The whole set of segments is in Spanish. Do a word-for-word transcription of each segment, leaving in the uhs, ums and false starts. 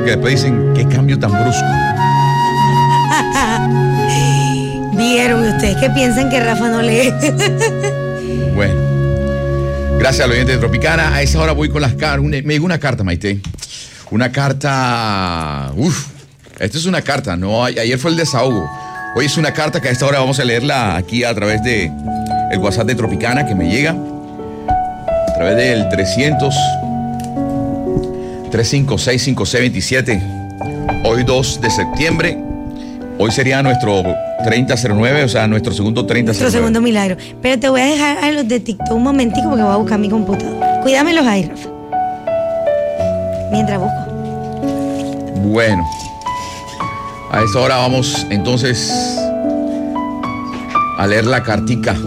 porque después dicen, qué cambio tan brusco. Vieron ustedes que piensan que Rafa no lee. Bueno, gracias al oyente de Tropicana. A esa hora voy con las cartas. Me llegó una carta, Maite. Una carta. Uf, esta es una carta, ¿no? Ayer fue el desahogo. Hoy es una carta que a esta hora vamos a leerla aquí a través de el WhatsApp de Tropicana que me llega. A través del trescientos, trescientos cincuenta y seis, cincuenta y seis veintisiete. Hoy dos de septiembre. Hoy sería nuestro treinta cero nueve, o sea, nuestro segundo treinta cero nueve. Nuestro segundo milagro. Pero te voy a dejar a los de TikTok un momentico porque voy a buscar mi computador. Cuídamelos ahí, Rafa. Mientras busco. Bueno, a esta hora vamos entonces a leer la cartica.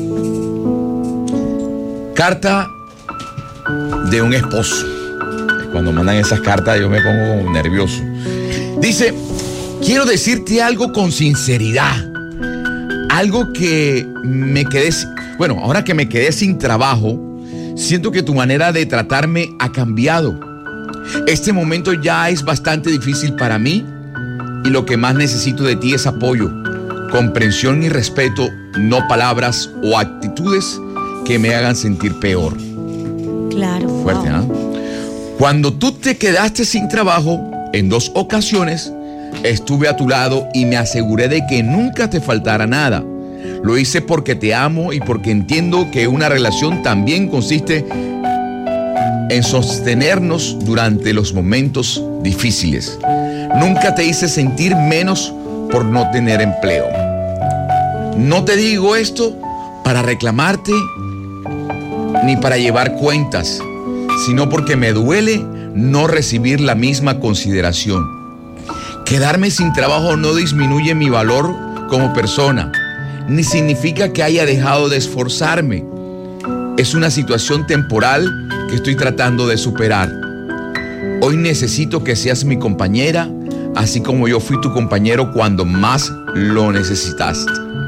Carta de un esposo. Cuando mandan esas cartas yo me pongo nervioso. Dice... Quiero decirte algo con sinceridad. Algo que me quedé... Bueno, ahora que me quedé sin trabajo, siento que tu manera de tratarme ha cambiado. Este momento ya es bastante difícil para mí y lo que más necesito de ti es apoyo, comprensión y respeto, no palabras o actitudes que me hagan sentir peor. Claro. Fuerte, ¿ah? Wow. ¿eh? Cuando tú te quedaste sin trabajo, en dos ocasiones... Estuve a tu lado y me aseguré de que nunca te faltara nada. Lo hice porque te amo y porque entiendo que una relación también consiste en sostenernos durante los momentos difíciles. Nunca te hice sentir menos por no tener empleo. No te digo esto para reclamarte ni para llevar cuentas, sino porque me duele no recibir la misma consideración. Quedarme sin trabajo no disminuye mi valor como persona, ni significa que haya dejado de esforzarme. Es una situación temporal que estoy tratando de superar. Hoy necesito que seas mi compañera, así como yo fui tu compañero cuando más lo necesitaste.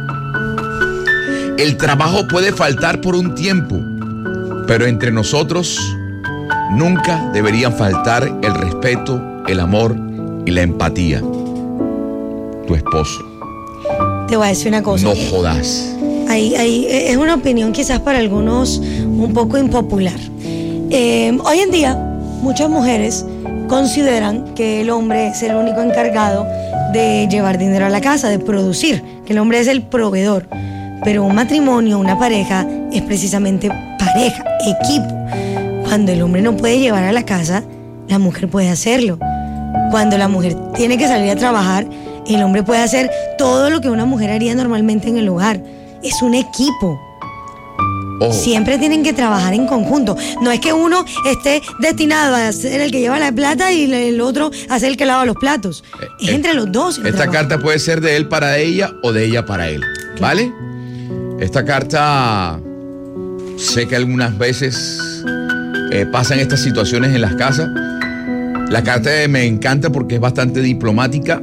El trabajo puede faltar por un tiempo, pero entre nosotros nunca deberían faltar el respeto, el amor y la empatía. Tu esposo. Te voy a decir una cosa. No jodas. Ahí, ahí es una opinión quizás para algunos un poco impopular. Eh, hoy en día muchas mujeres consideran que el hombre es el único encargado de llevar dinero a la casa, de producir, que el hombre es el proveedor. Pero un matrimonio, una pareja, es precisamente pareja, equipo. Cuando el hombre no puede llevar a la casa, la mujer puede hacerlo. Cuando la mujer tiene que salir a trabajar, el hombre puede hacer todo lo que una mujer haría normalmente en el hogar. Es un equipo. Oh. Siempre tienen que trabajar en conjunto. No es que uno esté destinado a ser el que lleva la plata y el otro a ser el que lava los platos. Eh, es eh, entre los dos. Esta trabajo. Carta puede ser de él para ella o de ella para él. ¿Vale? Esta carta, sé que algunas veces eh, pasan estas situaciones en las casas. La carta me encanta porque es bastante diplomática.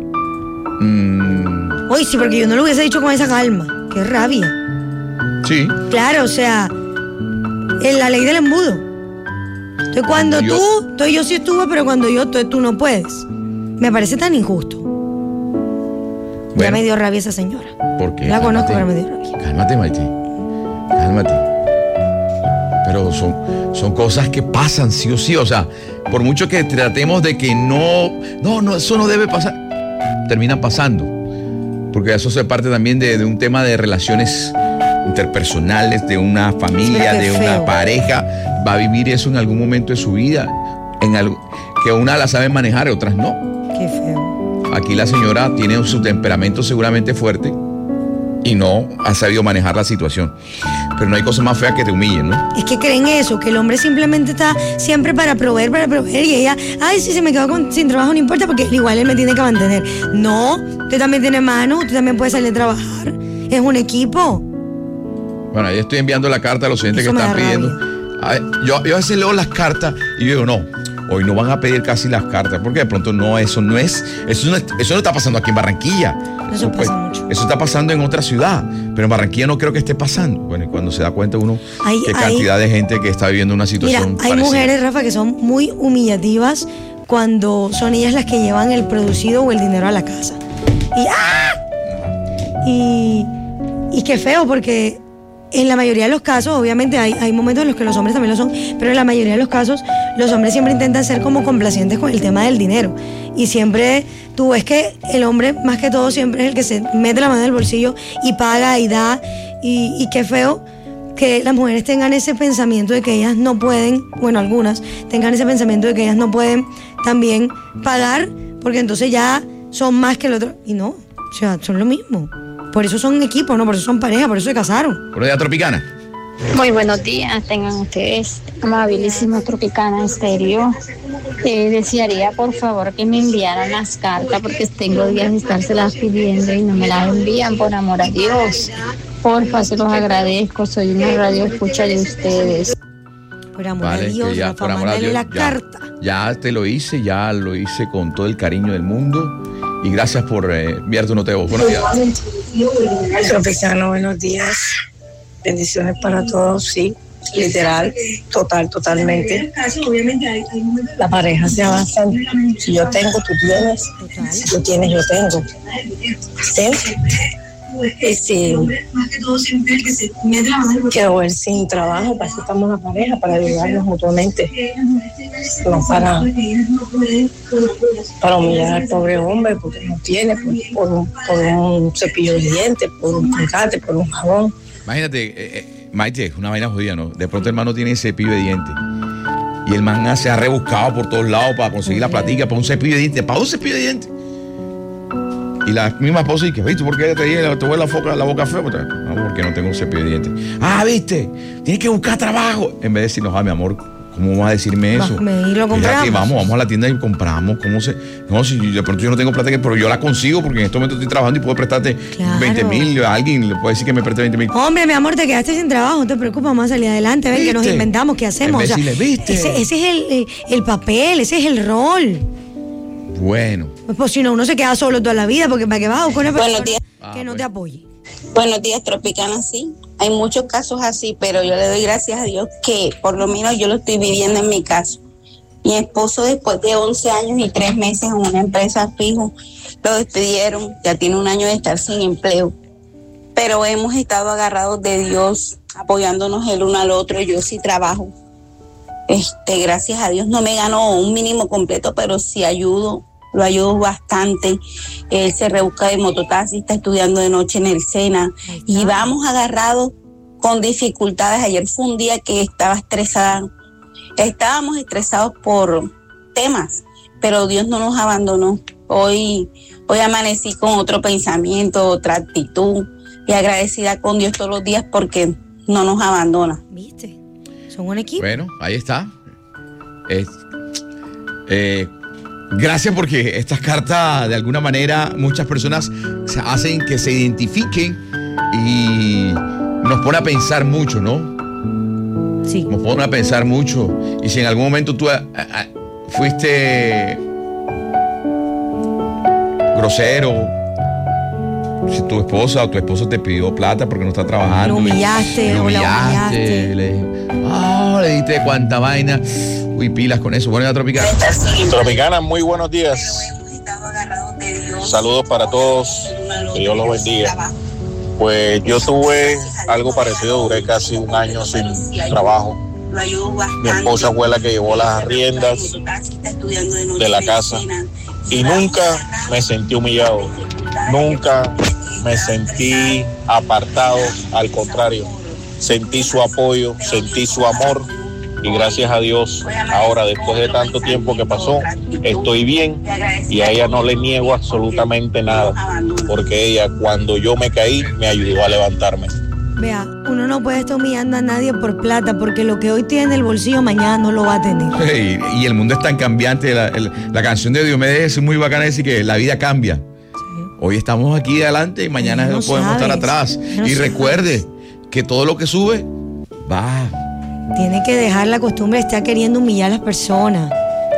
Mm. Uy, sí, porque yo no lo hubiese dicho con esa calma. Qué rabia. Sí. Claro, o sea, en la ley del embudo. Entonces, cuando yo, tú, entonces yo sí estuve, pero cuando yo, entonces tú no puedes. Me parece tan injusto. Bueno, ya me dio rabia esa señora. ¿Por qué? La Cálmate. conozco, pero me dio rabia. Cálmate, Maite. Cálmate. Pero son, son cosas que pasan sí o sí. O sea, por mucho que tratemos de que no, no, no, eso no debe pasar, terminan pasando. Porque eso se parte también de, de un tema de relaciones interpersonales, de una familia, de feo. Una pareja. Va a vivir eso en algún momento de su vida. En algo, que una la sabe manejar y otras no. Qué feo. Aquí la señora tiene su temperamento seguramente fuerte y no ha sabido manejar la situación. Pero no hay cosa más fea que te humillen, ¿no? Es que creen eso, que el hombre simplemente está siempre para proveer, para proveer, y ella, ay, si se me quedó con, sin trabajo no importa porque igual él me tiene que mantener. No, usted también tiene mano, usted también puede salir a trabajar. Es un equipo. Bueno, yo estoy enviando la carta a los oyentes que están pidiendo. A ver, yo, yo a veces leo las cartas y digo, no, hoy no van a pedir casi las cartas, porque de pronto no, eso no es, eso no, eso no está pasando aquí en Barranquilla. Eso pasa pues, mucho. Eso está pasando en otra ciudad, pero en Barranquilla no creo que esté pasando. Bueno, y cuando se da cuenta uno hay, qué hay, cantidad de gente que está viviendo una situación mira, hay parecida. Mujeres, Rafa, que son muy humillativas cuando son ellas las que llevan el producido o el dinero a la casa. Y ¡ah! Y, y qué feo, porque en la mayoría de los casos, obviamente hay, hay momentos en los que los hombres también lo son, pero en la mayoría de los casos los hombres siempre intentan ser como complacientes con el tema del dinero. Y siempre tú ves que el hombre, más que todo, siempre es el que se mete la mano en el bolsillo y paga y da. Y, y qué feo que las mujeres tengan ese pensamiento de que ellas no pueden, bueno, algunas tengan ese pensamiento de que ellas no pueden también pagar, porque entonces ya son más que el otro. Y no, o sea, son lo mismo. Por eso son equipo, ¿no? Por eso son pareja, por eso se casaron. Buenos días, Tropicana. Muy buenos días, tengan ustedes, amabilísimo Tropicana Estéreo. Eh, desearía, por favor, que me enviaran las cartas, porque tengo días de estárselas pidiendo y no me las envían, por amor a Dios. Porfa, se los agradezco, soy una radio escucha de ustedes. Por amor Vale, a Dios, ya, Rafa, por amor a mándale Dios, la ya, carta. Ya te lo hice, ya lo hice con todo el cariño del mundo. Y gracias por eh, enviar tu nota de voz. Buenos días. Tropicano, buenos días. Bendiciones para todos, sí. Literal, total, totalmente. La pareja se avanza. Si yo tengo, tú tienes. Si tú tienes, yo tengo. ¿Sí? Este, quiero ver sin trabajo, para eso estamos la pareja, para ayudarnos mutuamente, no para, para humillar al pobre hombre porque no tiene, por, por, un, por un cepillo de dientes, por un picante, por un jabón. Imagínate, eh, eh, Maite, es una vaina jodida, ¿no? De pronto el hermano tiene cepillo de dientes y el man se ha rebuscado por todos lados para conseguir la platica, para un cepillo de dientes, para un cepillo de dientes. Y la misma esposa dice, ¿viste por qué te dije, te voy la, foca, la boca fea? No, porque no tengo un cepillo de dientes. Ah, ¿viste? Tienes que buscar trabajo. En vez de decirnos, ah, mi amor, ¿cómo vas a decirme eso? Y lo compramos. Que vamos, vamos a la tienda y compramos. ¿Cómo se...? No, si de pronto yo no tengo plata, pero yo la consigo porque en este momento estoy trabajando y puedo prestarte Claro. veinte mil. A alguien le puede decir que me preste veinte mil. Hombre, mi amor, te quedaste sin trabajo, no te preocupes, vamos a salir adelante, ven, que nos ¿Viste? inventamos, ¿qué hacemos? En vez O sea, de decirle, ¿viste? Ese, ese es el, el, el papel, ese es el rol. Bueno. Pues si no, uno se queda solo toda la vida, porque para qué vas a buscar una persona Buenos días. que Ah, no bueno. te apoye. Buenos días, Tropicana, sí. Hay muchos casos así, pero yo le doy gracias a Dios que por lo menos yo lo estoy viviendo en mi caso. Mi esposo, después de once años y tres meses en una empresa fijo, lo despidieron, ya tiene un año de estar sin empleo. Pero hemos estado agarrados de Dios, apoyándonos el uno al otro. Yo sí trabajo. Este, gracias a Dios no me gano un mínimo completo, pero sí ayudo, lo ayudo bastante. Él se rebusca de mototaxi, está estudiando de noche en el SENA y vamos agarrados con dificultades. Ayer fue un día que estaba estresada, estábamos estresados por temas, pero Dios no nos abandonó. Hoy, hoy amanecí con otro pensamiento, otra actitud y agradecida con Dios todos los días porque no nos abandona. ¿Viste? Son un equipo. Bueno, ahí está. Es, eh, gracias porque estas cartas, de alguna manera, muchas personas se hacen que se identifiquen y nos pone a pensar mucho, ¿no? Sí. Nos pone a pensar mucho. Y si en algún momento tú a, a, fuiste grosero, si tu esposa o tu esposo te pidió plata porque no está trabajando, Lo humillaste, le o la humillaste, humillaste. le, oh, le diste cuánta vaina. Uy, pilas con eso. Bueno, ya Tropicana. Tropicana, muy buenos días. Saludos para todos. Que Dios los bendiga. Pues yo tuve algo parecido, duré casi un año sin trabajo. Mi esposa fue la que llevó las riendas de la casa y nunca me sentí humillado, nunca me sentí apartado, al contrario, sentí su apoyo, sentí su amor y gracias a Dios, ahora después de tanto tiempo que pasó, estoy bien y a ella no le niego absolutamente nada, porque ella cuando yo me caí me ayudó a levantarme. Vea, uno no puede estar humillando a nadie por plata, porque lo que hoy tiene en el bolsillo mañana no lo va a tener. Hey, y el mundo es tan cambiante. La, el, la canción de Diomedes es muy bacana, decir que la vida cambia. Hoy estamos aquí adelante y mañana No podemos sabes, estar atrás. no y sabes. recuerde que todo lo que sube, va. Tiene que dejar la costumbre de estar queriendo humillar a las personas.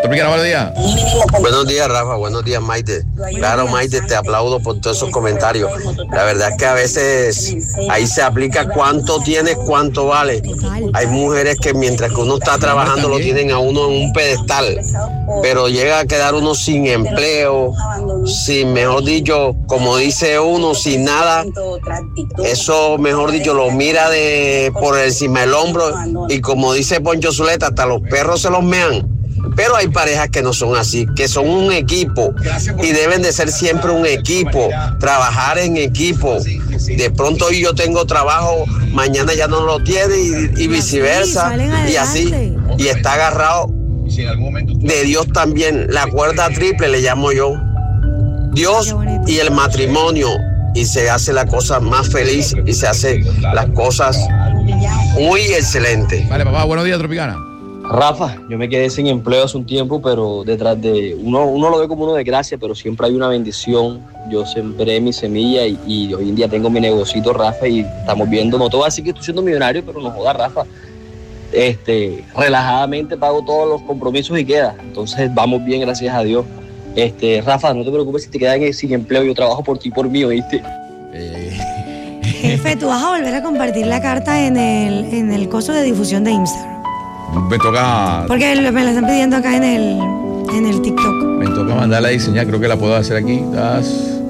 Tropicana, buenos días. Buenos días, Rafa. Buenos días, Maite. Claro, Maite, te aplaudo por todos esos comentarios. La verdad es que a veces ahí se aplica cuánto tienes, cuánto vale. Hay mujeres que mientras que uno está trabajando lo tienen a uno en un pedestal, pero llega a quedar uno sin empleo, sin, mejor dicho, como dice uno, sin nada. Eso, mejor dicho, lo mira de por encima del hombro y como dice Poncho Zuleta, hasta los perros se los mean. Pero hay parejas que no son así, que son un equipo y deben de ser siempre un equipo, trabajar en equipo. De pronto hoy yo tengo trabajo, mañana ya no lo tiene y, y viceversa, y así, y está agarrado de Dios también, la cuerda triple le llamo yo, Dios y el matrimonio, y se hace la cosa más feliz y se hace las cosas muy excelentes. Vale, papá, buenos días, Tropicana. Rafa, yo me quedé sin empleo hace un tiempo, pero detrás de uno, uno lo ve como una desgracia, pero siempre hay una bendición. Yo sembré mi semilla y, y hoy en día tengo mi negocito, Rafa, y estamos viendo, no te voy a decir que estoy siendo millonario, pero no joda, Rafa. Este, relajadamente pago todos los compromisos y queda. Entonces vamos bien, gracias a Dios. Este, Rafa, no te preocupes si te quedas sin empleo, yo trabajo por ti y por mí, ¿oíste? Eh. Jefe, tú vas a volver a compartir la carta en el, en el coso de difusión de Instagram. Me toca... Porque me la están pidiendo acá en el, en el TikTok. Me toca mandarla a diseñar, creo que la puedo hacer aquí. Das...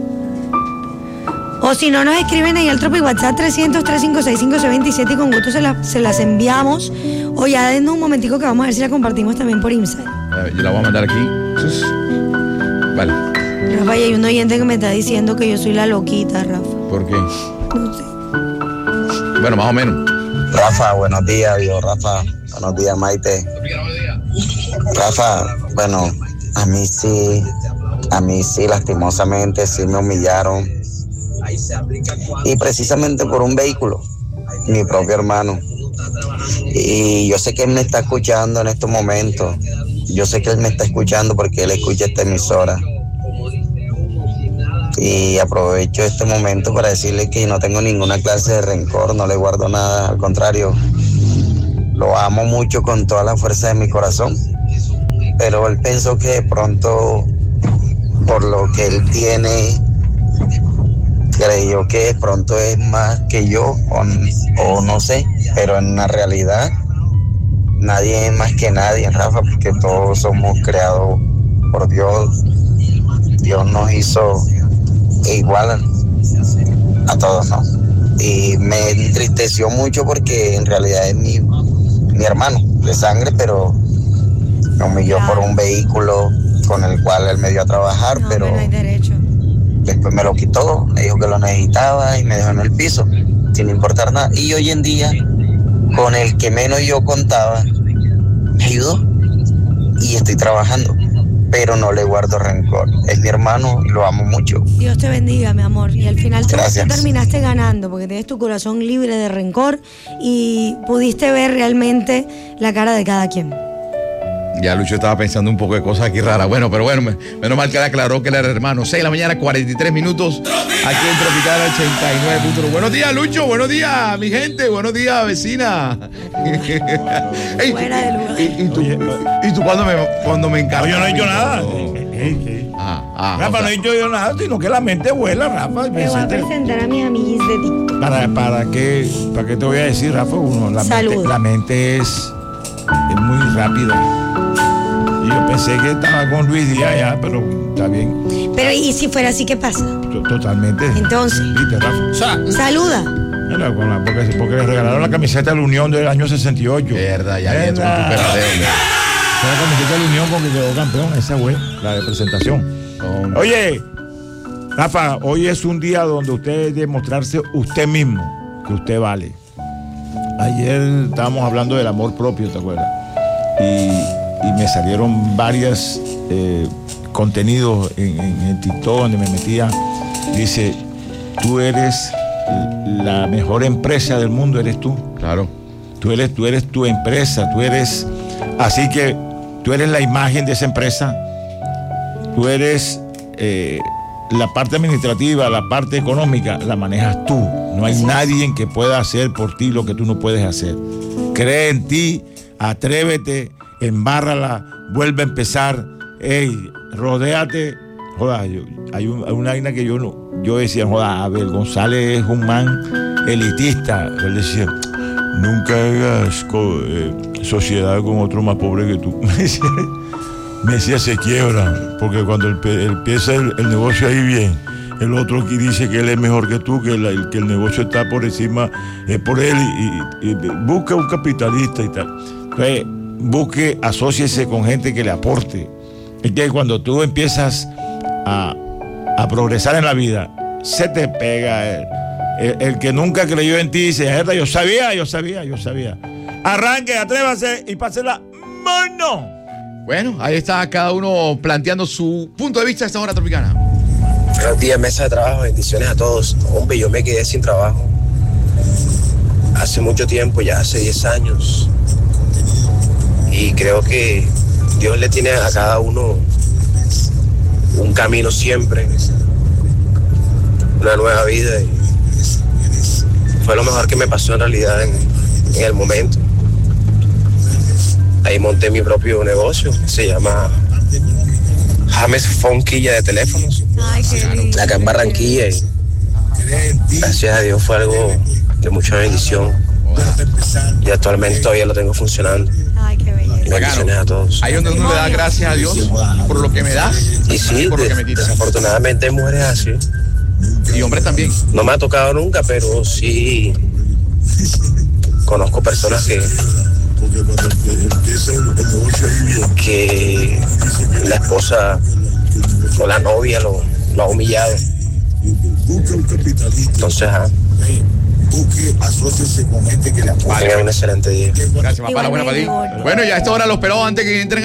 O si no, nos escriben ahí al Tropi WhatsApp trescientos, trescientos cincuenta y cinco, seis veintisiete y con gusto se, la, se las enviamos. O ya dennos un momentico que vamos a ver si la compartimos también por Instagram. A ver, yo la voy a mandar aquí. Vale. Rafa, y hay un oyente que me está diciendo que yo soy la loquita, Rafa. ¿Por qué? No sé. Bueno, más o menos. Rafa, buenos días, Dios, Rafa. Buenos días, Maite. Rafa, bueno, a mí sí, a mí sí, lastimosamente, sí me humillaron. Y precisamente por un vehículo, mi propio hermano. Y yo sé que él me está escuchando en estos momentos. Yo sé que él me está escuchando porque él escucha esta emisora. Y aprovecho este momento para decirle que no tengo ninguna clase de rencor, no le guardo nada, al contrario. Lo amo mucho con toda la fuerza de mi corazón, pero él pensó que de pronto, por lo que él tiene, creyó que de pronto es más que yo, o, o no sé, pero en la realidad nadie es más que nadie, Rafa, porque todos somos creados por Dios. Dios nos hizo igual a todos, ¿no? Y me entristeció mucho porque en realidad es mi mi hermano de sangre, pero me humilló por un vehículo con el cual él me dio a trabajar, no, pero no hay derecho. Después me lo quitó, me dijo que lo necesitaba y me dejó en el piso, sin importar nada. Y hoy en día, con el que menos yo contaba, me ayudó y estoy trabajando, pero no le guardo rencor. Es mi hermano y lo amo mucho. Dios te bendiga, mi amor. Y al final tú, tú terminaste ganando porque tienes tu corazón libre de rencor y pudiste ver realmente la cara de cada quien. Ya Lucho estaba pensando un poco de cosas aquí raras. Bueno, pero bueno, menos mal que le aclaró que él era hermano. seis de la mañana, cuarenta y tres minutos. Aquí en Tropical ochenta y nueve punto uno. Buenos días, Lucho. Buenos días, mi gente. Buenos días, vecina. Ey, fuera de lugar. ¿Y, y tú, y tú cuando me, cuando me encargas? No, yo no he dicho nada. No. Hey, hey. Ah, ah, Rafa, o sea, no he dicho yo nada, sino que la mente vuela, Rafa. Te voy a presentar a mis amiguis de ti. ¿Para, para, qué, ¿Para qué te voy a decir, Rafa? Uno, la, mente, la mente es, es muy rápida. Y yo pensé que estaba con Luis Díaz ya, pero está bien. Pero ¿y si fuera así, qué pasa? Totalmente. Entonces. ¿Viste, Rafa? Sa- Saluda. Mira, porque, porque le regalaron la camiseta de la Unión del año sesenta y ocho. Verdad, ya viene tu peladeo. Fue la camiseta de la Unión porque quedó campeón, esa güey, la de presentación. Oh. Oye, Rafa, hoy es un día donde usted debe demostrarse usted mismo, que usted vale. Ayer estábamos hablando del amor propio, ¿te acuerdas? Y, y me salieron varios eh, contenidos en, en, en TikTok donde me metía. Dice, tú eres la mejor empresa del mundo, eres tú. Claro. Tú eres, tú eres tu empresa, tú eres... Así que tú eres la imagen de esa empresa, tú eres eh, la parte administrativa, la parte económica, la manejas tú. No hay nadie que pueda hacer por ti lo que tú no puedes hacer. Cree en ti, atrévete, embárrala, vuelve a empezar. Ey, rodéate. Joda, yo, hay, un, hay una vaina que yo no, yo decía, joda, Abel González es un man elitista. Él decía, nunca hagas co, eh, sociedad con otro más pobre que tú. Me decía, me decía se quiebra, porque cuando él, él empieza el, el negocio ahí bien, el otro aquí dice que él es mejor que tú, que, el, que el negocio está por encima, es por él, y, y, y busca un capitalista y tal. Entonces, busque, asóciese con gente que le aporte. Es que cuando tú empiezas a, a progresar en la vida, se te pega el, el, el que nunca creyó en ti, dice, yo sabía, yo sabía, yo sabía. Arranque, atrévase y pásela mano. Bueno, ahí está cada uno planteando su punto de vista a esta hora tropicana. Buenos días, mesa de trabajo, bendiciones a todos. Hombre, yo me quedé sin trabajo hace mucho tiempo, ya hace diez años. Y creo que Dios le tiene a cada uno un camino siempre, una nueva vida. Y fue lo mejor que me pasó en realidad en, en el momento. Ahí monté mi propio negocio, se llama James Fonquilla de teléfonos. Ay, qué lindo. Acá en Barranquilla. Y gracias a Dios fue algo de mucha bendición. Y actualmente todavía lo tengo funcionando. Ay, qué belleza. Bendiciones a todos. Ahí donde uno le da gracias a Dios por lo que me da Y sí, por lo de- que me quita. desafortunadamente hay mujeres así. Y hombres también. No me ha tocado nunca, pero sí conozco personas que que la esposa o la novia lo, lo ha humillado. Entonces, ajá. Tengan un excelente día. Gracias, papá. La buena para ti. Bueno, ya a esta hora los pelados antes que entren